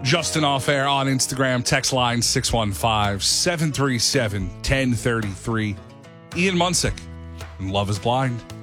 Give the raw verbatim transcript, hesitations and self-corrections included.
Justin Off Air on Instagram. Text line six one five, seven three seven, one zero three three. Ian Munsick and Love is Blind.